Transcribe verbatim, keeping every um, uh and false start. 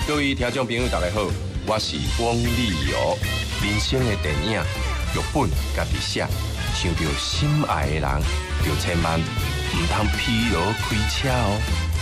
各位听众朋友，大家好，我是汪立友。人生的电影，剧本家己写，想到心爱的人，就千万唔通疲劳开车哦。